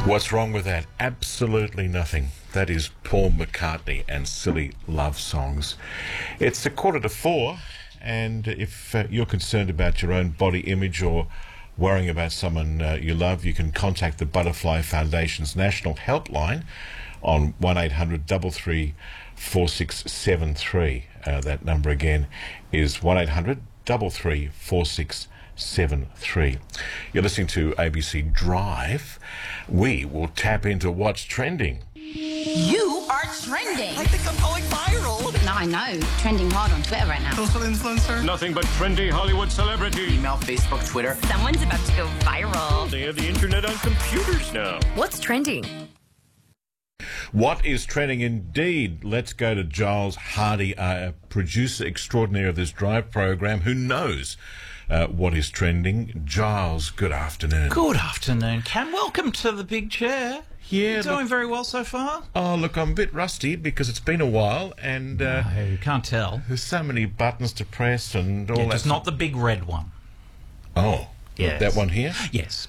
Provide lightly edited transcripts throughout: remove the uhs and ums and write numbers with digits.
What's wrong with that? Absolutely nothing. That is Paul McCartney and Silly Love Songs. It's 3:45, and if you're concerned about your own body image or worrying about someone you love, you can contact the Butterfly Foundation's National Helpline on 1800 33 4673. That number again is 1800 33 4673. You're listening to ABC Drive. We will tap into what's trending. You are trending. I think I'm going viral. No, I know. Trending hard on Twitter right now. Social influencer. Nothing but trendy Hollywood celebrity. Email, Facebook, Twitter. Someone's about to go viral. They have the internet on computers now. What's trending? What is trending indeed? Let's go to Giles Hardy, producer extraordinaire of this Drive program, who knows what is trending. Giles, good afternoon. Good afternoon, Cam. Welcome to the big chair. Yeah, You're doing very well so far? Oh, look, I'm a bit rusty because it's been a while and No, you can't tell. there's so many buttons to press and all Yeah, that. just not the big red one. Oh, Yes. that one here? Yes.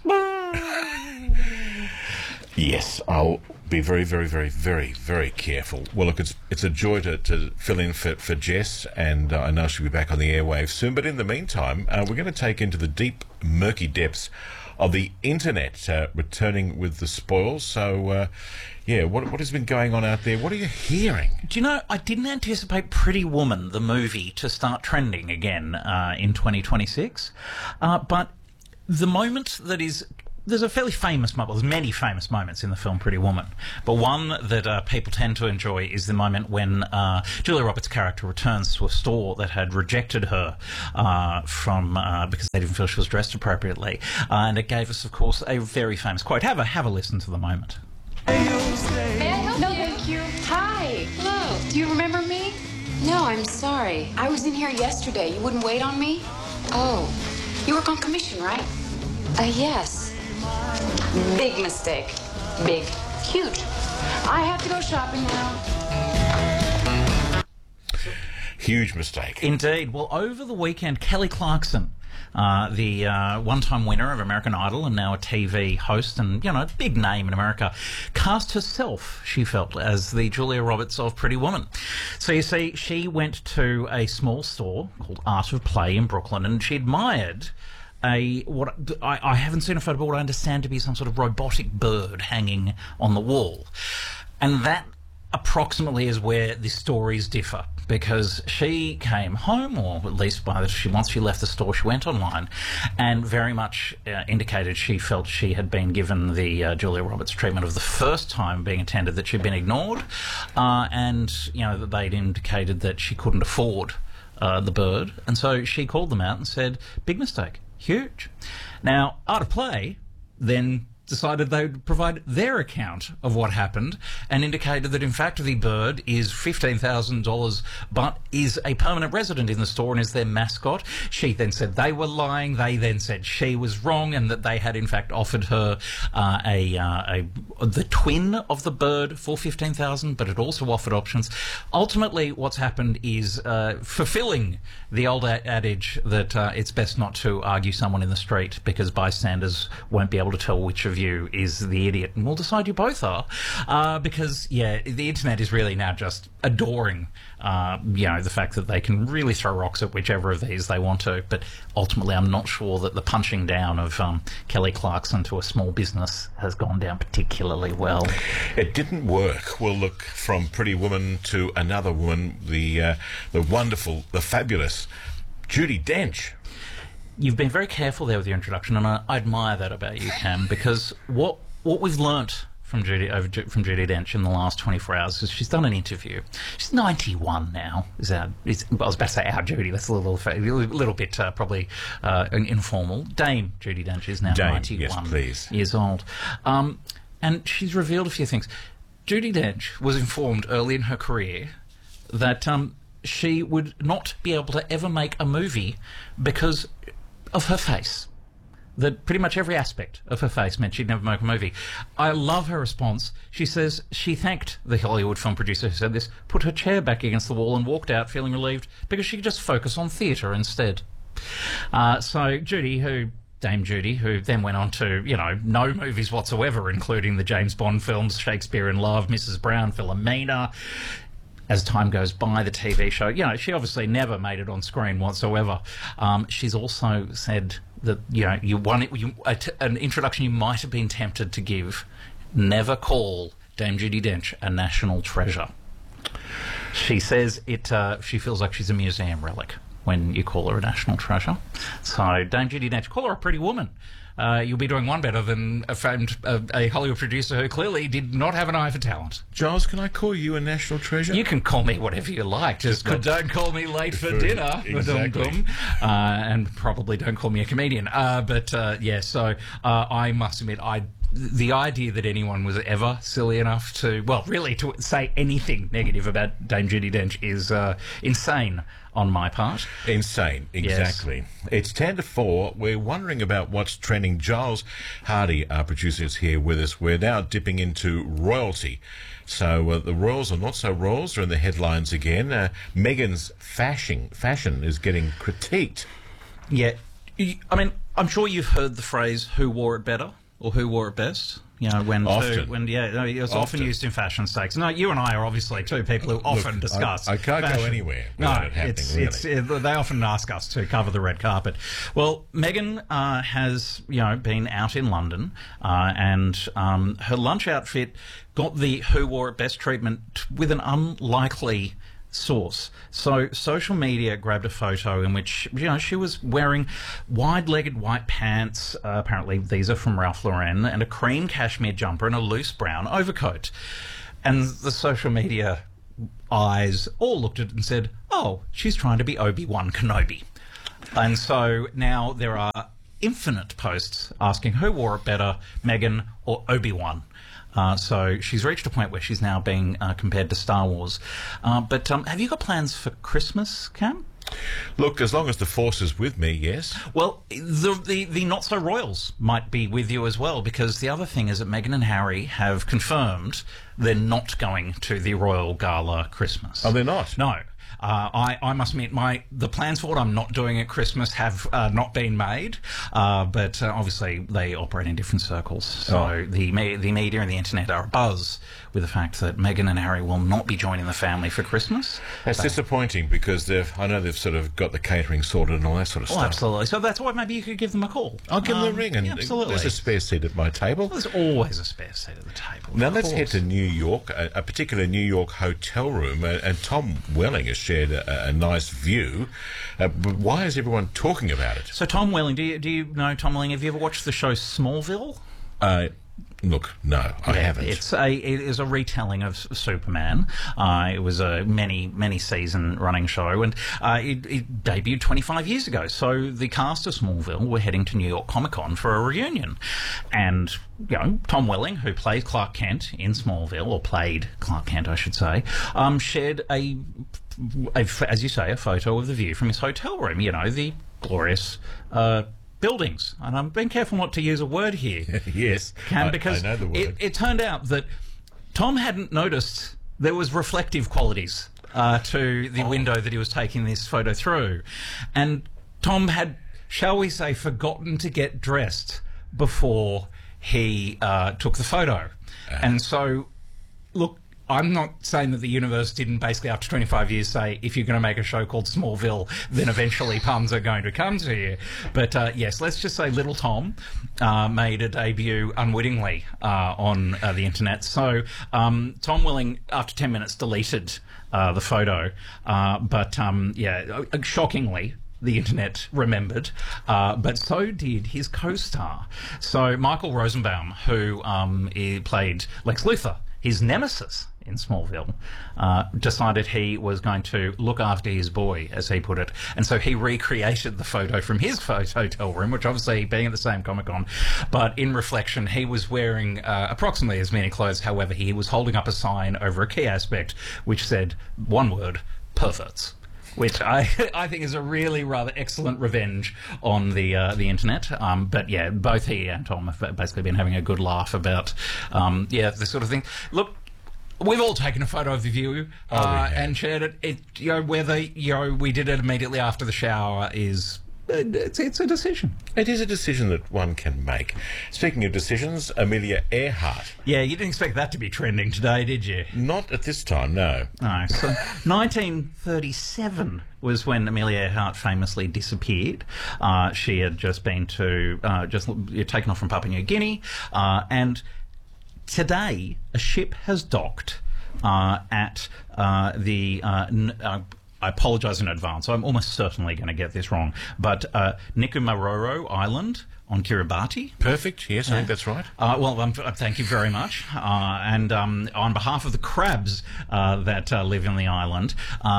Yes, I'll be very, very, very, very, very careful. Well, look, it's a joy to fill in for Jess, and I know she'll be back on the airwaves soon. But in the meantime, we're going to take into the deep, murky depths of the internet, returning with the spoils. So, what has been going on out there? What are you hearing? Do you know, I didn't anticipate Pretty Woman, the movie, to start trending again in 2026. But the moment that is... There's a fairly famous moment. There's many famous moments in the film Pretty Woman, but one that people tend to enjoy is the moment when Julia Roberts' character returns to a store that had rejected her because they didn't feel she was dressed appropriately, and it gave us, of course, a very famous quote. Have a listen to the moment. May I help you? No, thank you. Hi. Hello. Do you remember me? No, I'm sorry. I was in here yesterday. You wouldn't wait on me? Oh. You work on commission, right? Yes. Big mistake. Big. Huge. I have to go shopping now. Huge mistake. Indeed. Well, over the weekend, Kelly Clarkson, the one-time winner of American Idol and now a TV host and, a big name in America, cast herself, she felt, as the Julia Roberts of Pretty Woman. So you see, she went to a small store called Art of Play in Brooklyn, and she admired I haven't seen a photo, but what I understand to be some sort of robotic bird hanging on the wall. And that approximately is where the stories differ, because she came home, or at least once she left the store, she went online and very much indicated she felt she had been given the Julia Roberts treatment of the first time being attended, that she'd been ignored, and that they'd indicated that she couldn't afford the bird, and so she called them out and said, big mistake. Huge. Now, Art of Play then decided they would provide their account of what happened and indicated that, in fact, the bird is $15,000 but is a permanent resident in the store and is their mascot. She then said they were lying. They then said she was wrong and that they had, in fact, offered her the twin of the bird for $15,000, but it also offered options. Ultimately, what's happened is fulfilling the old adage that it's best not to argue someone in the street because bystanders won't be able to tell which of you is the idiot, and we'll decide you both are, because the internet is really now just adoring the fact that they can really throw rocks at whichever of these they want to. But ultimately, I'm not sure that the punching down of Kelly Clarkson to a small business has gone down particularly well. It didn't work. We'll look from Pretty Woman to another woman, the wonderful, the fabulous Judi Dench. You've been very careful there with your introduction, and I admire that about you, Cam, because what we've learnt from Judi Dench in the last 24 hours is she's done an interview. She's 91 now. I was about to say our Judi. That's a little bit probably informal. Dame Judi Dench is now 91 years old. And she's revealed a few things. Judi Dench was informed early in her career that she would not be able to ever make a movie because of her face. That pretty much every aspect of her face meant she'd never make a movie. I love her response. She says she thanked the Hollywood film producer who said this, put her chair back against the wall and walked out feeling relieved because she could just focus on theatre instead. So Judi, who Dame Judy, who then went on to, no movies whatsoever, including the James Bond films, Shakespeare in Love, Mrs. Brown, Philomena. As time goes by, the TV show, she obviously never made it on screen whatsoever. She's also said that, an introduction you might have been tempted to give, never call Dame Judi Dench a national treasure. She says she feels like she's a museum relic when you call her a national treasure. So Dame Judi Dench, call her a pretty woman. You'll be doing one better than a Hollywood producer who clearly did not have an eye for talent. Giles, can I call you a national treasure? You can call me whatever you like, just don't call me late for dinner. Exactly. And probably don't call me a comedian. So I must admit, the idea that anyone was ever silly enough to say anything negative about Dame Judi Dench is insane on my part. Insane, exactly. Yes. It's 10 to 4. We're wondering about what's trending. Giles Hardy, our producer, is here with us. We're now dipping into royalty. So the royals or not so royals are in the headlines again. Meghan's fashion is getting critiqued. Yeah. I mean, I'm sure you've heard the phrase, who wore it better? Or who wore it best? It was often used in fashion stakes. No, you and I are obviously two people who often discuss I can't fashion. go anywher without it happening, they often ask us to cover the red carpet. Well, Meghan has, been out in London, and her lunch outfit got the who wore it best treatment with an unlikely source. So social media grabbed a photo in which she was wearing wide-legged white pants, apparently these are from Ralph Lauren, and a cream cashmere jumper and a loose brown overcoat. And the social media eyes all looked at it and said, oh, she's trying to be Obi-Wan Kenobi. And so now there are infinite posts asking who wore it better, Meghan or Obi-Wan. So she's reached a point where she's now being compared to Star Wars. But have you got plans for Christmas, Cam? Look, as long as the Force is with me, yes. Well, the not-so-royals might be with you as well, because the other thing is that Meghan and Harry have confirmed they're not going to the Royal Gala Christmas. Oh, they're not? No. I must admit, the plans for what I'm not doing at Christmas have not been made, but obviously they operate in different circles. So the media and the internet are abuzz with the fact that Meghan and Harry will not be joining the family for Christmas. That's disappointing because I know they've sort of got the catering sorted and all that sort of stuff. Absolutely. So that's why maybe you could give them a call. I'll give them a ring, and there's a spare seat at my table. There's always a spare seat at the table. Now let's head to New York, a particular New York hotel room, and Tom Welling has shared a nice view. But why is everyone talking about it? So Tom Welling, do you know Tom Welling? Have you ever watched the show Smallville? Look, no, I haven't. It is a retelling of Superman. It was a many season running show, and it debuted 25 years ago. So the cast of Smallville were heading to New York Comic Con for a reunion, and Tom Welling, who plays Clark Kent in Smallville, or played Clark Kent, I should say, shared as you say, a photo of the view from his hotel room. The glorious buildings. And I'm being careful not to use a word here. Yes, because I know the word. It turned out that Tom hadn't noticed there was reflective qualities to the window that he was taking this photo through. And Tom had, shall we say, forgotten to get dressed before he took the photo. And so, look, I'm not saying that the universe didn't basically after 25 years say, if you're going to make a show called Smallville, then eventually puns are going to come to you. But yes, let's just say little Tom made a debut unwittingly on the internet. So Tom Welling, after 10 minutes, deleted the photo. But shockingly, the internet remembered, but so did his co-star. So Michael Rosenbaum, who he played Lex Luthor, his nemesis in Smallville, decided he was going to look after his boy, as he put it. And so he recreated the photo from his hotel room, which obviously being at the same Comic-Con. But in reflection, he was wearing approximately as many clothes. However, he was holding up a sign over a key aspect which said, one word, perverts. Which I think is a really rather excellent revenge on the internet. But yeah, both he and Tom have basically been having a good laugh about this sort of thing. Look, we've all taken a photo of the view and shared it. Whether we did it immediately after the shower is it's a decision. It is a decision that one can make. Speaking of decisions, Amelia Earhart. Yeah, you didn't expect that to be trending today, did you? Not at this time, no. No. So 1937 was when Amelia Earhart famously disappeared. She had just been taken off from Papua New Guinea, and today a ship has docked at the. I apologise in advance. I'm almost certainly going to get this wrong, but Nikumaroro Island on Kiribati. Perfect. Yes, I think that's right. Thank you very much. And on behalf of the crabs that live on the island,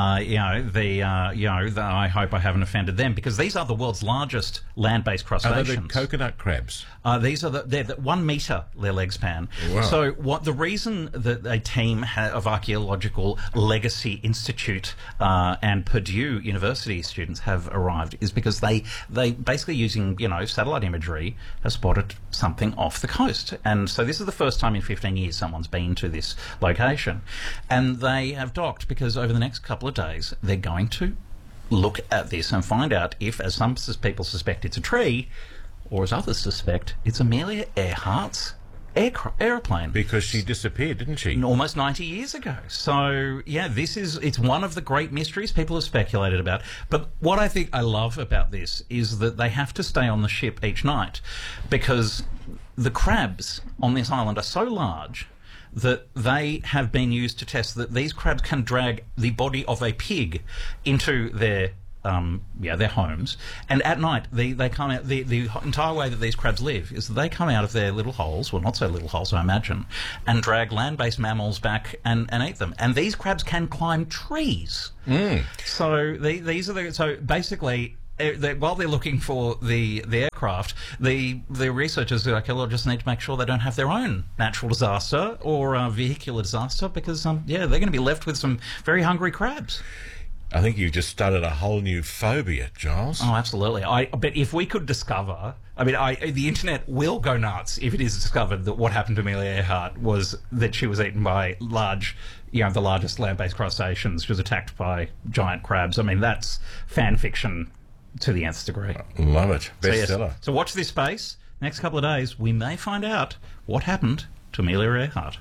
I hope I haven't offended them, because these are the world's largest land-based crustaceans. Are they the coconut crabs? These are they're 1 metre their leg span. Wow. So the reason that a team of Archaeological Legacy Institute and Purdue University students have arrived is because they basically, using satellite imagery, have spotted something off the coast. And so this is the first time in 15 years someone's been to this location, and they have docked because over the next couple of days they're going to look at this and find out if, as some people suspect, it's a tree, or as others suspect, it's Amelia Earhart's aeroplane. Because she disappeared, didn't she? Almost 90 years ago. So, yeah, it's one of the great mysteries people have speculated about. But what I think I love about this is that they have to stay on the ship each night, because the crabs on this island are so large that they have been used to test that these crabs can drag the body of a pig into their homes, and at night they come out. The entire way that these crabs live is that they come out of their little holes, well, not so little holes, I imagine, and drag land-based mammals back and eat them. And these crabs can climb trees. So so basically, while they're looking for the aircraft, the researchers, the archaeologists, need to make sure they don't have their own natural disaster or vehicular disaster, because they're going to be left with some very hungry crabs. I think you've just started a whole new phobia, Giles. Oh, absolutely. But if we could discover... the internet will go nuts if it is discovered that what happened to Amelia Earhart was that she was eaten by the largest land-based crustaceans. She was attacked by giant crabs. That's fan fiction to the nth degree. Love it. Bestseller. So watch this space. Next couple of days, we may find out what happened to Amelia Earhart.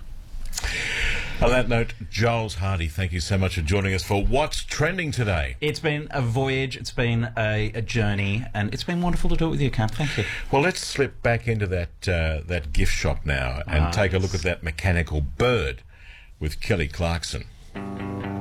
On that note, Giles Hardy, thank you so much for joining us for What's Trending today. It's been a voyage, it's been a journey, and it's been wonderful to do it with you, Cam. Thank you. Well, let's slip back into that gift shop now and take a look at that mechanical bird with Kelly Clarkson.